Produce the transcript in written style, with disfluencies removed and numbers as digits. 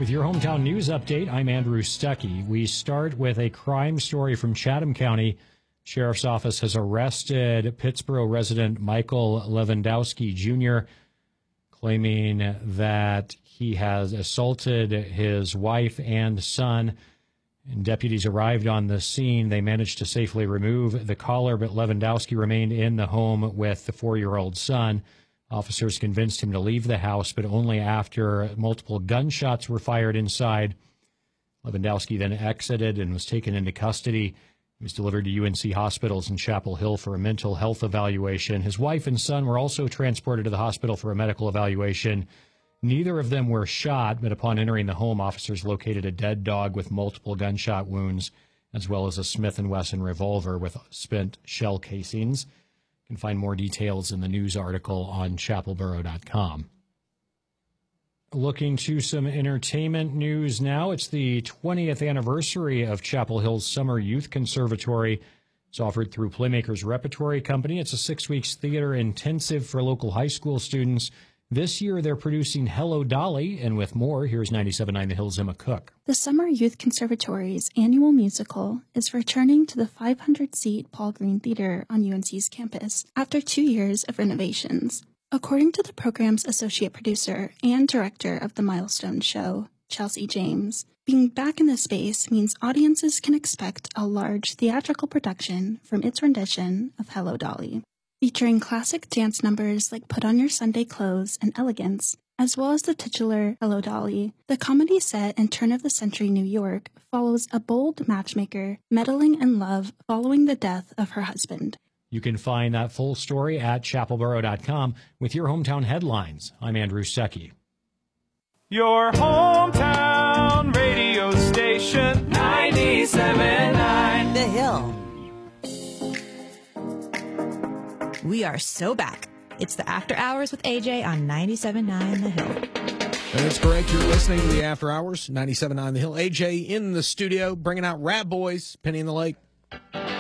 With your hometown news update, I'm Andrew Stuckey. We start with a crime story from Chatham County. Sheriff's Office has arrested Pittsboro resident Michael Lewandowski Jr., claiming that he has assaulted his wife and son. And deputies arrived on the scene. They managed to safely remove the collar, but Lewandowski remained in the home with the 4-year-old son. Officers convinced him to leave the house, but only after multiple gunshots were fired inside. Lewandowski then exited and was taken into custody. He was delivered to UNC hospitals in Chapel Hill for a mental health evaluation. His wife and son were also transported to the hospital for a medical evaluation. Neither of them were shot, but upon entering the home, officers located a dead dog with multiple gunshot wounds, as well as a Smith & Wesson revolver with spent shell casings. You can find more details in the news article on chapelboro.com. Looking to some entertainment news now. It's the 20th anniversary of Chapel Hill's Summer Youth Conservatory. It's offered through Playmakers Repertory Company. It's a 6-week theater intensive for local high school students. This year, they're producing Hello, Dolly, and with more, here's 97.9 The Hill's Emma Cook. The Summer Youth Conservatory's annual musical is returning to the 500-seat Paul Green Theater on UNC's campus after 2 years of renovations. According to the program's associate producer and director of the Milestone Show, Chelsea James, being back in the space means audiences can expect a large theatrical production from its rendition of Hello, Dolly. Featuring classic dance numbers like Put On Your Sunday Clothes and Elegance, as well as the titular Hello, Dolly, the comedy set in turn-of-the-century New York follows a bold matchmaker meddling in love following the death of her husband. You can find that full story at chapelboro.com with your hometown headlines. I'm Andrew Stuckey. Your hometown radio station, 97.9 The Hill. We are so back. It's the After Hours with AJ on 97.9 The Hill. That's correct. You're listening to the After Hours, 97.9 The Hill. AJ in the studio, bringing out Rap Boys, Penny in the Lake.